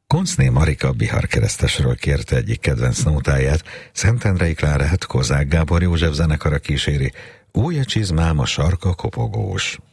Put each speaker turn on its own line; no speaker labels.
Koncné Marika Bihar keresztesről kérte egyik kedvenc nótáját, Szentendrei Klárát Kozák Gábor József zenekara kíséri, Új a csizmám, a sarka kopogós.